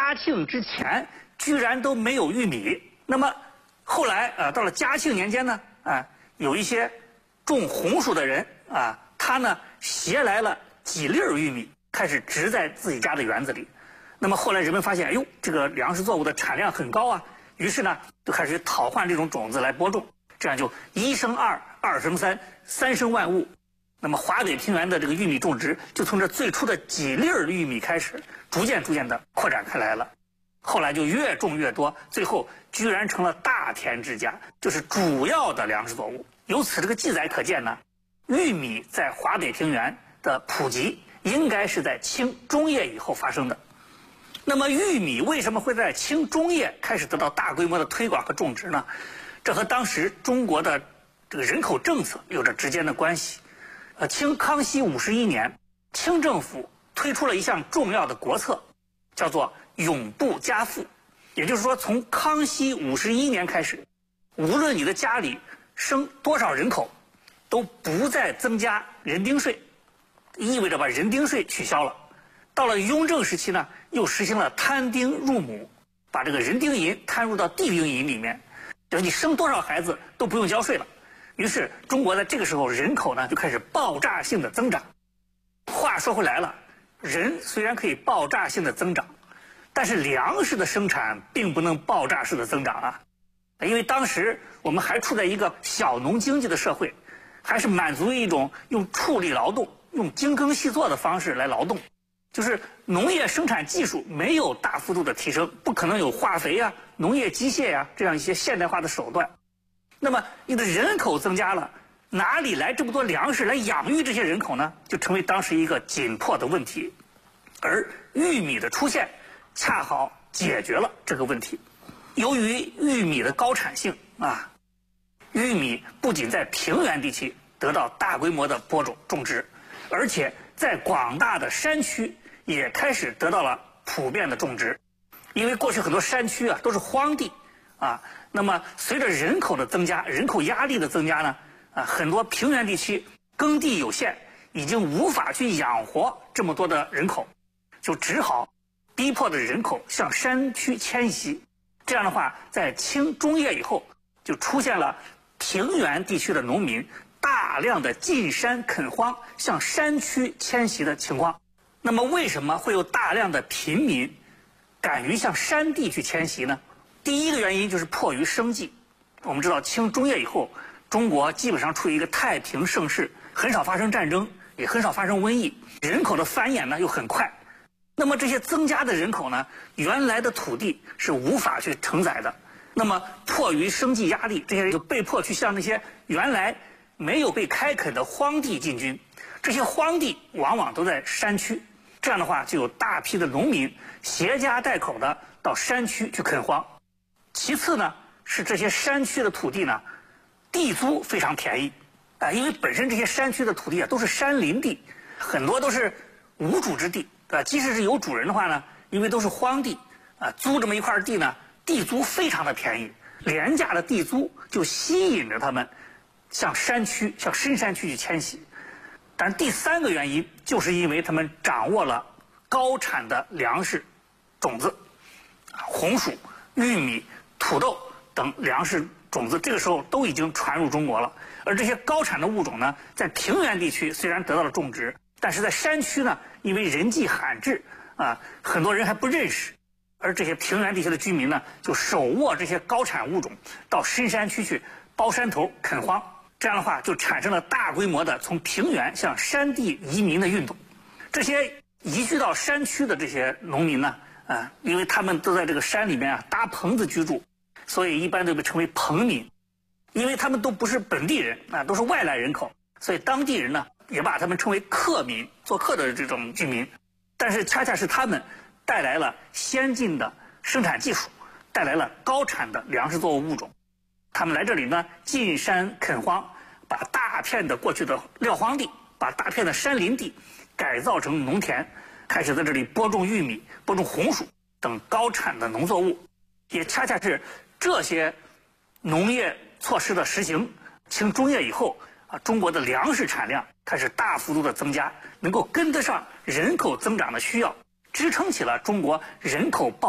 嘉庆之前居然都没有玉米。那么后来到了嘉庆年间呢，有一些种红薯的人他呢携来了几粒玉米，开始植在自己家的园子里。那么后来人们发现，哎呦，这个粮食作物的产量很高啊，于是呢就开始讨换这种种子来播种，这样就一生二，二生三，三生万物。那么华北平原的这个玉米种植就从这最初的几粒玉米开始，逐渐的扩展开来了。后来就越种越多，最后居然成了大田之家，就是主要的粮食作物。由此这个记载可见呢，玉米在华北平原的普及应该是在清中叶以后发生的。那么玉米为什么会在清中叶开始得到大规模的推广和种植呢？这和当时中国的这个人口政策有着直接的关系。清康熙51年，清政府推出了一项重要的国策，叫做永不加赋。也就是说，从康熙51年开始，无论你的家里生多少人口，都不再增加人丁税，意味着把人丁税取消了。到了雍正时期呢，又实行了摊丁入亩，把这个人丁银摊入到地丁银里面，就是你生多少孩子都不用交税了。于是中国在这个时候人口呢就开始爆炸性的增长。话说回来了，人虽然可以爆炸性的增长，但是粮食的生产并不能爆炸式的增长啊。因为当时我们还处在一个小农经济的社会，还是满足于一种用畜力劳动、用精耕细作的方式来劳动，就是农业生产技术没有大幅度的提升，不可能有化肥啊、农业机械啊这样一些现代化的手段。那么你的人口增加了，哪里来这么多粮食来养育这些人口呢？就成为当时一个紧迫的问题。而玉米的出现恰好解决了这个问题。由于玉米的高产性玉米不仅在平原地区得到大规模的播种种植，而且在广大的山区也开始得到了普遍的种植。因为过去很多山区都是荒地那么随着人口的增加，人口压力的增加呢很多平原地区耕地有限，已经无法去养活这么多的人口，就只好逼迫的人口向山区迁徙。这样的话，在清中叶以后，就出现了平原地区的农民大量的进山垦荒，向山区迁徙的情况。那么为什么会有大量的平民敢于向山地去迁徙呢？第一个原因就是迫于生计。我们知道清中叶以后，中国基本上处于一个太平盛世，很少发生战争，也很少发生瘟疫，人口的繁衍呢又很快。那么这些增加的人口呢，原来的土地是无法去承载的。那么迫于生计压力，这些人就被迫去向那些原来没有被开垦的荒地进军。这些荒地往往都在山区，这样的话就有大批的农民携家带口的到山区去垦荒。其次呢，是这些山区的土地呢，地租非常便宜因为本身这些山区的土地都是山林地，很多都是无主之地即使是有主人的话呢，因为都是荒地租这么一块地呢，地租非常的便宜，廉价的地租就吸引着他们向山区、向深山区去迁徙。但第三个原因就是因为他们掌握了高产的粮食种子，红薯、玉米、土豆等粮食种子这个时候都已经传入中国了。而这些高产的物种呢，在平原地区虽然得到了种植，但是在山区呢，因为人迹罕至很多人还不认识。而这些平原地区的居民呢，就手握这些高产物种到深山区去包山头垦荒，这样的话就产生了大规模的从平原向山地移民的运动。这些移居到山区的这些农民呢因为他们都在这个山里面搭棚子居住，所以一般都被称为棚民。因为他们都不是本地人都是外来人口，所以当地人呢也把他们称为客民，做客的这种居民。但是恰恰是他们带来了先进的生产技术，带来了高产的粮食作物物种。他们来这里呢，进山垦荒，把大片的过去的撂荒地，把大片的山林地改造成农田，开始在这里播种玉米、播种红薯等高产的农作物。也恰恰是这些农业措施的实行，清中叶以后中国的粮食产量开始大幅度的增加，能够跟得上人口增长的需要，支撑起了中国人口